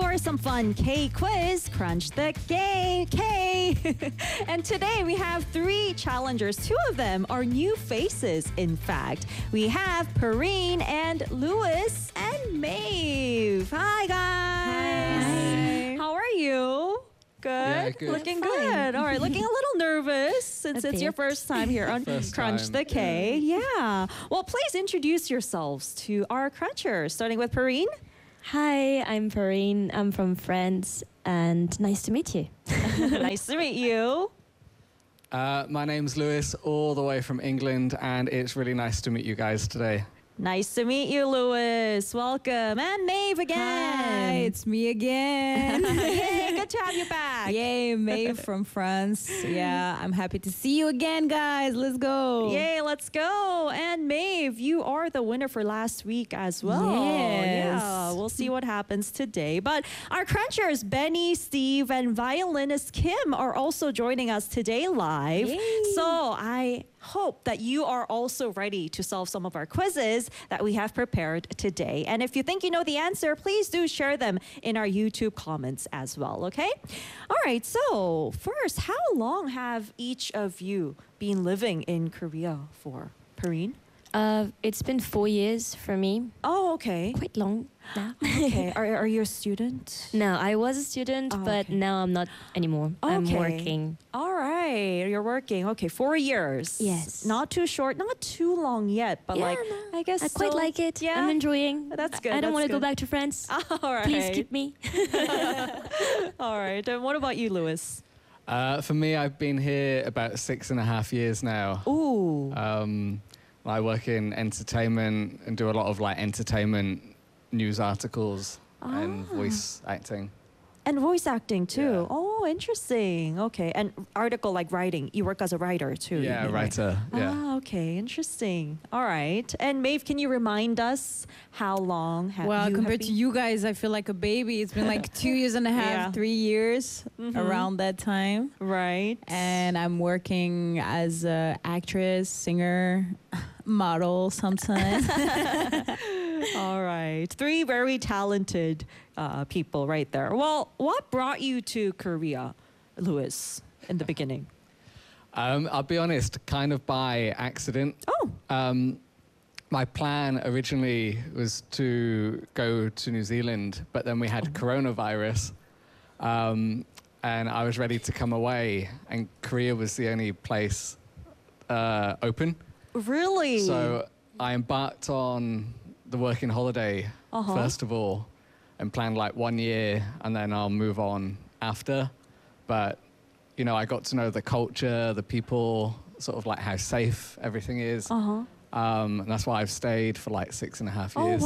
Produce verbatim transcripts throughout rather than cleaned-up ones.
for some fun K quiz. Crunch the game, K. And today we have three challengers. Two of them are new faces, in fact. We have Perrine and Lewis and Maeve. Hi, guys. Hi. How are you? Good. Yeah, good. Looking Fine. good. All right. Looking a little nervous since A it's your bit. first time here on First Crunch time, the K. Yeah. Well, please introduce yourselves to our crunchers, starting with Perrine. Hi, I'm Perrine. I'm from France, and nice to meet you. Nice to meet you. Uh, my name's Lewis, all the way from England, and it's really nice to meet you guys today. Nice to meet you, Lewis. Welcome. And Maeve again. Hi, it's me again. Yay, good to have you back. Yay, Maeve from France. Yeah, I'm happy to see you again, guys. Let's go. Yay, let's go. And Maeve, you are the winner for last week as well. Yes. Yeah, we'll see what happens today. But our crunchers, Benny, Steve, and violinist Kim are also joining us today live. Yay. So I hope that you are also ready to solve some of our quizzes that we have prepared today. And if you think you know the answer, please do share them in our YouTube comments as well, okay? All right, so first, how long have each of you been living in Korea for? Perrine? Uh, it's been four years for me. Oh, okay. Quite long now. Okay, are, are you a student? No, I was a student, Oh, but okay. now I'm not anymore. I'm Okay. working. All right, you're working. Okay, four years. Yes. Not too short, not too long yet, but Yeah, like, no, I guess I quite still- like it. Yeah. I'm enjoying. That's I- good, I don't that's want to go good. back to France. All right. Please keep me. All right. And what about you, Lewis? Uh, for me, I've been here about six and a half years now. Ooh. Um, I work in entertainment and do a lot of like entertainment news articles and Ah. voice acting. And voice acting too. Yeah. Oh, interesting. Okay. And article like writing. You work as a writer too. you Yeah, mean, right? writer. Yeah. Ah, okay. Interesting. All right. And Maeve, can you remind us how long have Well, you compared have to been- you guys, I feel like a baby. It's been like two years and a half, Yeah. three years Mhm. around that time. Right. And I'm working as an actress, singer, model sometimes. All right. Three very talented uh, people right there. Well, what brought you to Korea, Lewis, in the beginning? Um, I'll be honest, kind of by accident. Oh. Um, my plan originally was to go to New Zealand, but then we had Oh. coronavirus, um, and I was ready to come away, and Korea was the only place uh, open. Really? So I embarked on the working holiday Uh-huh. first of all, and planned like one year, and then I'll move on after. But you know, I got to know the culture, the people, sort of like how safe everything is. Uh-huh. Um, and that's why I've stayed for like six and a half Oh, years.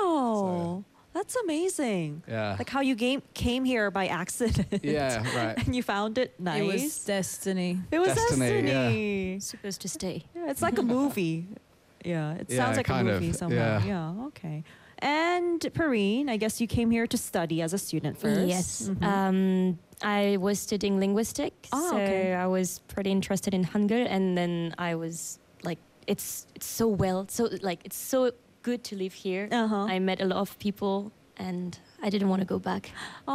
wow. That's amazing. Yeah. Like how you came came here by accident. Yeah, right. And you found it nice. It was destiny. It was Destiny, destiny. Supposed to stay. Yeah, it's like a movie. Yeah, it Yeah, sounds like a kind of, movie somehow. yeah. Yeah, okay. And Perrine, I guess you came here to study as a student first. Yes. Mhm. Um, I was studying linguistics, Ah, so okay. I was pretty interested in Hangul, and then I was like, it's it's so well, so like it's so good to live here. Uh-huh. I met a lot of people, and I didn't want to go back.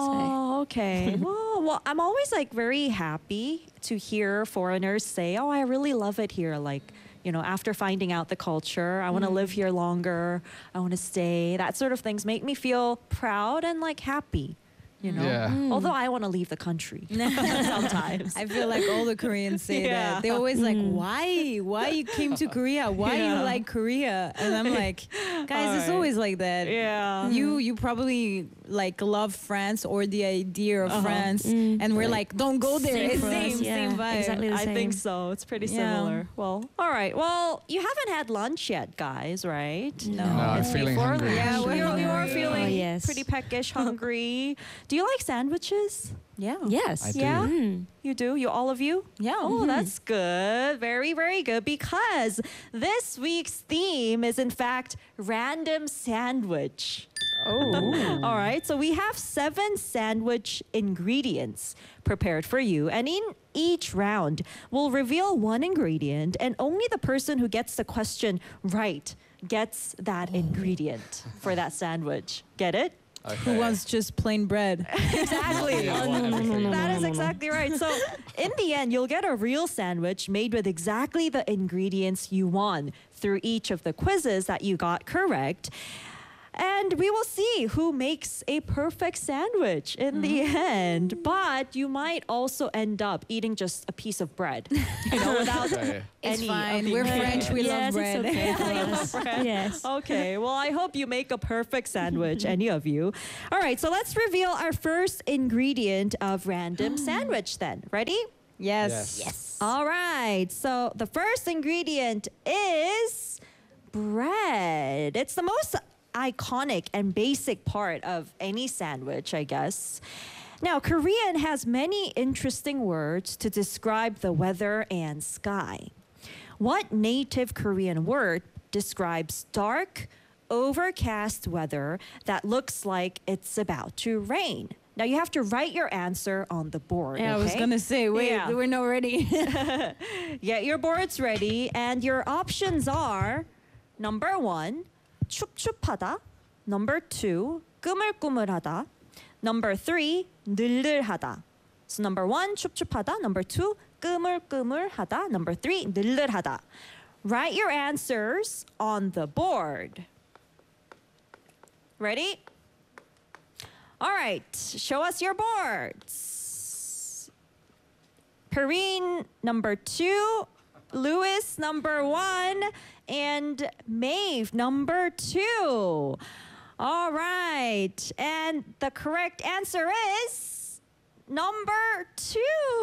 Oh, okay. well, well, I'm always like very happy to hear foreigners say, "Oh, I really love it here." Like, you know, after finding out the culture, I want to live here longer. I want to stay. That sort of things make me feel proud and like happy. You know, Yeah. Mm. although I want to leave the country sometimes. I feel like all the Koreans say Yeah. that. They're always like, Mm. why? Why you came to Korea? Why Yeah. you like Korea? And I'm like, guys, it's Alright. always like that. Yeah. You you probably like love France or the idea of Uh-huh. France, Mm. and we're like, don't go there. Same It's for us, same, yeah. same vibe. Exactly. the I think same. so. It's pretty Yeah. similar. Well, all right. Well, you haven't had lunch yet, guys, right? No. No, I'm It's feeling before hungry. lunch. Yeah, we're you, you are hungry. feeling Oh, yes. pretty peckish, hungry. Do you like sandwiches? Yeah. Yes. I do. Yeah? Mm. You do? You all of you? Yeah. Oh, that's good. Very, very good. Because this week's theme is, in fact, random sandwich. Oh. All right. So we have seven sandwich ingredients prepared for you. And in each round, we'll reveal one ingredient, and only the person who gets the question right gets that ingredient for that sandwich. Get it? Okay. Who wants just plain bread? Exactly. Yeah, Oh, want no, no, no, everything. no, That no, is no, no. exactly right. So, in the end, you'll get a real sandwich made with exactly the ingredients you want through each of the quizzes that you got correct. And we will see who makes a perfect sandwich in the end. But you might also end up eating just a piece of bread, you know, without Okay. It's any fine. of the We're ingredients. French. We yes, love bread. It's okay for Yeah, you us. love bread. Yes. Okay, well, I hope you make a perfect sandwich, any of you. All right, so let's reveal our first ingredient of random sandwich then. Ready? Yes. Yes. All right, so the first ingredient is bread. It's the most iconic and basic part of any sandwich, I guess. Now, Korean has many interesting words to describe the weather and sky. What native Korean word describes dark, overcast weather that looks like it's about to rain? Now, you have to write your answer on the board. Yeah, I was okay? gonna say, wait, Yeah. we're not ready. Get your boards ready, and your options are number one, 춥춥하다. Number two, 꾸물꾸물하다. Number three, 늘늘하다. So number one, 춥춥하다. Number two, 꾸물꾸물하다. Number three, 늘늘하다. Write your answers on the board. Ready? All right, show us your boards. Perrine, number two. Lewis, number one. And Maeve, number two. All right. And the correct answer is number two.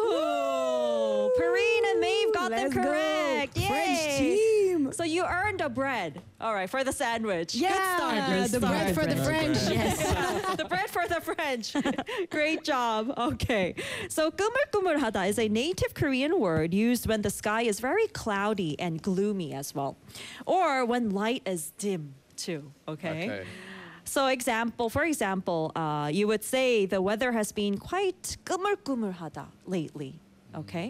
Perrine and Maeve got them Let's go. correct. French Yay. team. So you earned a bread. All right, for the sandwich. Yeah, Good start. Good the bread start. for the Bread. French. Yes. The bread for the French. Great job. Okay. So 꾸물꾸물하다 is a native Korean word used when the sky is very cloudy and gloomy as well. Or when light is dim too. Okay. Okay. So example, for example, uh, you would say the weather has been quite 꾸물꾸물하다 lately. Okay.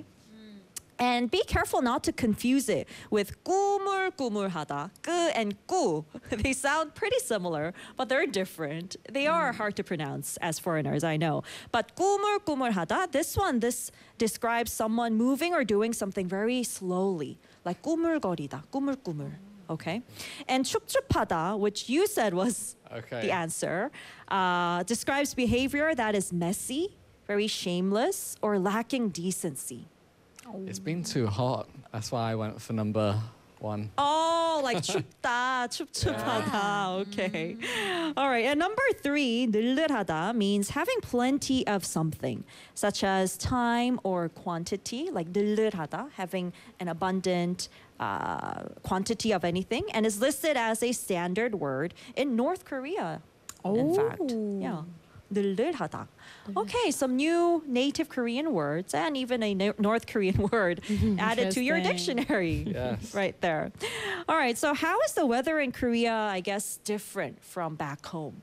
And be careful not to confuse it with 꾸물꾸물하다. 끄 and 꾸. They sound pretty similar, but they're different. They are hard to pronounce as foreigners, I know. But 꾸물꾸물하다, this one, this describes someone moving or doing something very slowly, like 꾸물거리다, 꾸물꾸물. Okay? And 춥춥하다, which you said was Okay. the answer, uh, describes behavior that is messy, very shameless, or lacking decency. It's been too hot. That's why I went for number one. Oh, like 춥다, 춥춥하다. Okay. All right. And number three, 늘늘하다 means having plenty of something, such as time or quantity, like 늘늘하다, having an abundant uh, quantity of anything, and is listed as a standard word in North Korea. In fact, yeah. 늘늘하다. Okay, some new native Korean words and even a no- North Korean word added to your Interesting. dictionary. Yes. Right there. All right, so how is the weather in Korea, I guess, different from back home?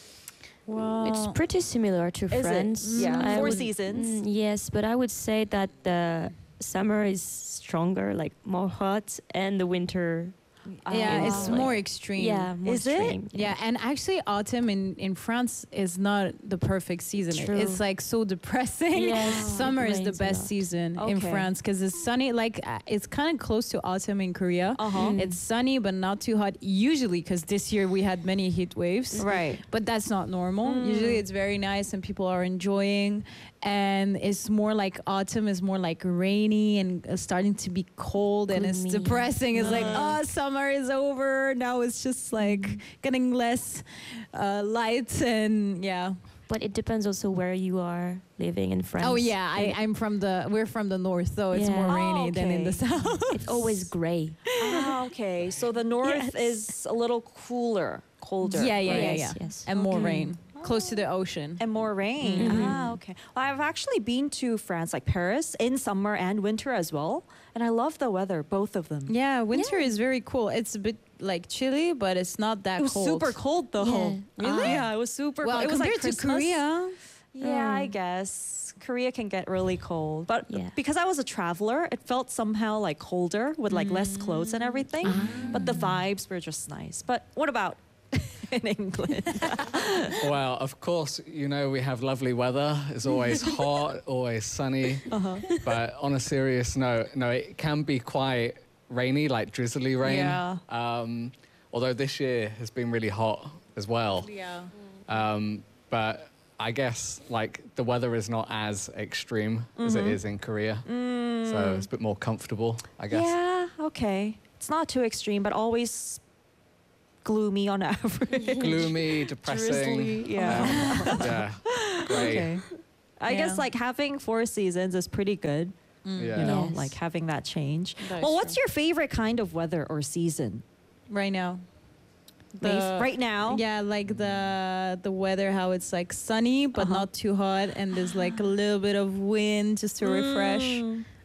Well, It's pretty similar to Is it? France. Yeah, I four would- seasons. mm, yes, but I would say that the summer is stronger, like more hot, and the winter. yeah, Ah. it's more extreme. Yeah, more Is it? extreme. Yeah, and actually, autumn in, in France is not the perfect season. It- True. It's like so depressing. Yes, Summer it is the rains a best lot. season in Okay. France because it's sunny. Like uh, it's kind of close to autumn in Korea. Uh-huh. It's sunny but not too hot. Usually, because this year we had many heat waves. Right. But that's not normal. Usually, it's very nice and people are enjoying. And it's more like autumn is more like rainy and uh, starting to be cold and it's Gloomy. depressing. It's like, oh, summer is over. Now it's just like getting less uh, light and yeah. But it depends also where you are living in France. Oh yeah, I, And I'm from the we're from the north, so it's Yeah. more Oh, rainy than in the okay. south. it's always gray. Ah, okay. So the north Yes. is a little cooler, colder. Yeah, yeah, right? yeah, Yes, yeah. yes. And more Okay. rain, close to the ocean. And more rain. Mhm. Ah, okay. Well, I've actually been to France, like Paris, in summer and winter as well. And I love the weather, both of them. Yeah, winter is very cool. It's a bit like chilly, but it's not that It was cold. super cold though. Yeah. Really? Ah, yeah, it was super Well, cold. It was compared like to Christmas. Korea. Yeah, I Mm. guess. Korea can get really cold. But Yeah. because I was a traveler, it felt somehow like colder with like less clothes and everything. Ah. But the vibes were just nice. But what about in England? Well, of course, you know, we have lovely weather. It's always hot, always sunny. Uh-huh. But on a serious note, no, it can be quite rainy, like drizzly rain. Yeah. Um, although this year has been really hot as well. Yeah. Um, but I guess like the weather is not as extreme as it is in Korea. So it's a bit more comfortable, I guess. Yeah, okay. It's not too extreme, but always gloomy on average. Gloomy, depressing. Drizzly, yeah. Um, yeah. Great. Okay. I Yeah. guess like having four seasons is pretty good, Yeah. you know, Yes. like having that change. That is Well, what's true. your favorite kind of weather or season? Right now. Maeve? The- right now? Yeah, like the the weather, how it's like sunny but Uh-huh. not too hot, and there's like a little bit of wind just to refresh. Mm.